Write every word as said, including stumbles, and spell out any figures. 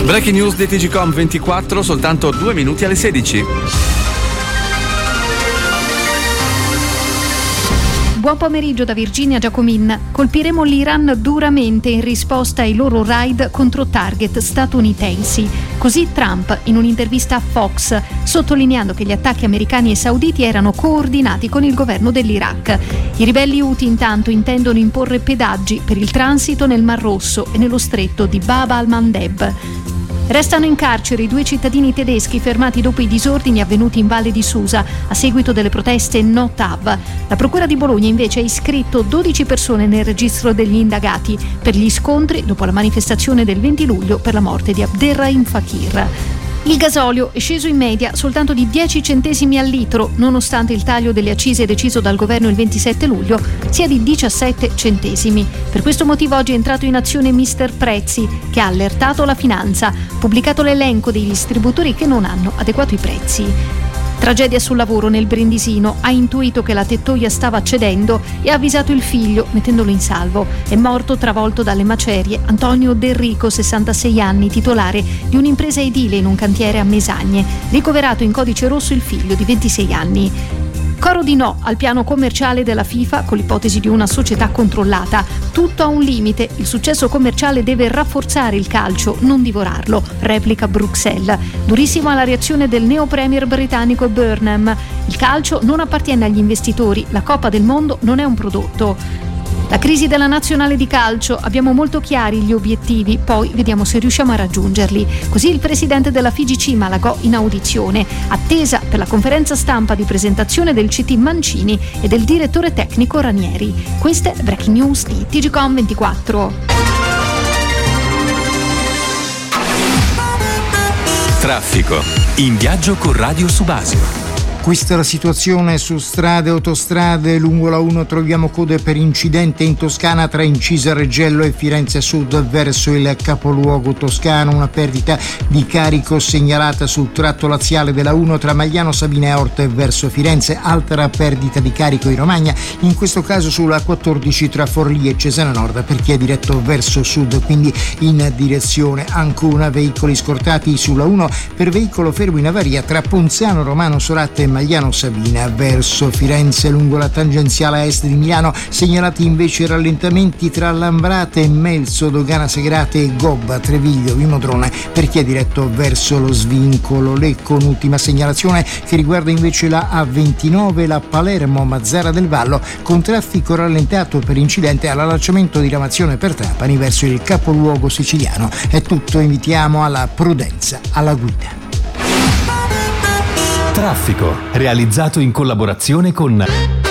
Breaking news di T G Com ventiquattro, soltanto due minuti alle sedici. Buon pomeriggio da Virginia Giacomin. Colpiremo l'Iran duramente in risposta ai loro raid contro target statunitensi. Così Trump in un'intervista a Fox, sottolineando che gli attacchi americani e sauditi erano coordinati con il governo dell'Iraq. I ribelli Houthi intanto intendono imporre pedaggi per il transito nel Mar Rosso e nello stretto di Bab al-Mandeb. Restano in carcere i due cittadini tedeschi fermati dopo i disordini avvenuti in Valle di Susa a seguito delle proteste No T A V. La Procura di Bologna invece ha iscritto dodici persone nel registro degli indagati per gli scontri dopo la manifestazione del venti luglio per la morte di Abderrahim Fakir. Il gasolio è sceso in media soltanto di dieci centesimi al litro, nonostante il taglio delle accise deciso dal governo il ventisette luglio sia di diciassette centesimi. Per questo motivo oggi è entrato in azione Mister Prezzi, che ha allertato la finanza, pubblicato l'elenco dei distributori che non hanno adeguato i prezzi. Tragedia sul lavoro nel Brindisino, ha intuito che la tettoia stava cedendo e ha avvisato il figlio mettendolo in salvo. È morto travolto dalle macerie Antonio Del Rico, sessantasei anni, titolare di un'impresa edile in un cantiere a Mesagne. Ricoverato in codice rosso il figlio di ventisei anni. Coro di no al piano commerciale della FIFA con l'ipotesi di una società controllata. Tutto ha un limite, il successo commerciale deve rafforzare il calcio, non divorarlo, replica Bruxelles. Durissima la reazione del neo premier britannico Burnham. Il calcio non appartiene agli investitori, la Coppa del Mondo non è un prodotto. La crisi della nazionale di calcio, abbiamo molto chiari gli obiettivi, poi vediamo se riusciamo a raggiungerli. Così il presidente della F I G C Malagò in audizione, attesa per la conferenza stampa di presentazione del C T Mancini e del direttore tecnico Ranieri. Queste breaking news di T G Com ventiquattro. Traffico. In viaggio con Radio Subasio. Questa è la situazione su strade e autostrade. Lungo la uno troviamo code per incidente in Toscana tra Incisa Reggello e Firenze Sud verso il capoluogo toscano. Una perdita di carico segnalata sul tratto laziale della uno tra Magliano Sabina e Orte verso Firenze. Altra perdita di carico in Romagna, in questo caso sulla quattordici tra Forlì e Cesena Nord per chi è diretto verso sud, quindi in direzione Ancona. Veicoli scortati sulla uno per veicolo fermo in avaria tra Ponzano Romano Sorate e Magliano Sabina verso Firenze. Lungo la tangenziale a est di Milano segnalati invece rallentamenti tra Lambrate e Melzo, Dogana Segrate e Gobba, Treviglio, Vimodrone per chi è diretto verso lo svincolo Lecco. Un'ultima segnalazione che riguarda invece la A ventinove, la Palermo Mazzara del Vallo, con traffico rallentato per incidente all'allacciamento di Ramazione per Trapani verso il capoluogo siciliano. È tutto, invitiamo alla prudenza alla guida. Traffico, realizzato in collaborazione con